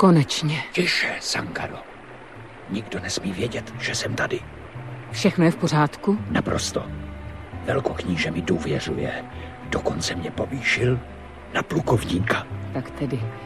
Konečně. Tiše, Sankaro. Nikdo nesmí vědět, že jsem tady. Všechno je v pořádku? Naprosto. Velkokníže mi důvěřuje. Dokonce mě povýšil na plukovníka. Tak tedy